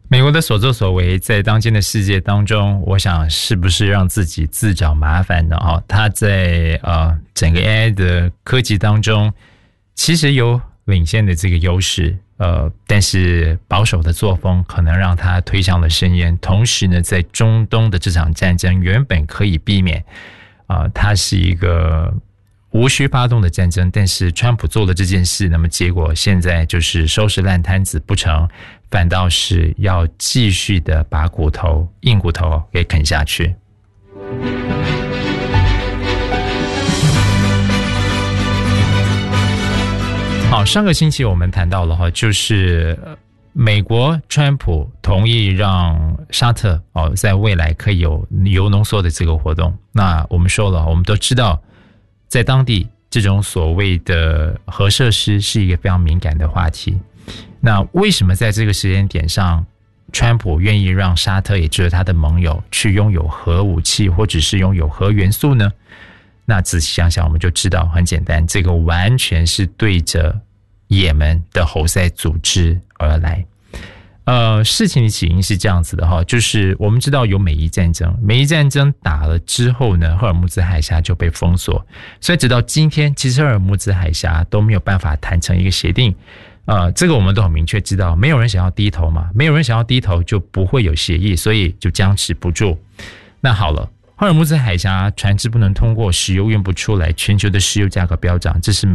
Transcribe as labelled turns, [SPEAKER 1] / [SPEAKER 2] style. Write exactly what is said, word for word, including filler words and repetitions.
[SPEAKER 1] 美国的所作所为在当今的世界当中，我想是不是让自己自找麻烦呢？哦，它在呃整个 A I 的科技当中其实有领先的这个优势，呃，但是保守的作风可能让它推向了深渊。同时呢，在中东的这场战争原本可以避免，啊、呃，它是一个无需发动的战争，但是川普做了这件事，那么结果现在就是收拾烂摊子不成，反倒是要继续的把骨头硬骨头给啃下去。好，上个星期我们谈到了哈，就是美国川普同意让沙特哦在未来可以有铀浓缩的这个活动。那我们说了，我们都知道在当地这种所谓的核设施是一个非常敏感的话题。那为什么在这个时间点上，川普愿意让沙特也就是他的盟友去拥有核武器或者是拥有核元素呢？那仔细想想我们就知道，很简单，这个完全是对着也门的侯塞组织而来。呃，事情的起因是这样子的哈，就是我们知道有美伊战争，美伊战争打了之后呢，赫尔木兹海峡就被封锁，所以直到今天，其实赫尔木兹海峡都没有办法谈成一个协定。呃，这个我们都很明确知道，没有人想要低头嘛，没有人想要低头就不会有协议，所以就僵持不住。那好了，赫尔木兹海峡船只不能通过，石油运不出来，全球的石油价格飙涨，这是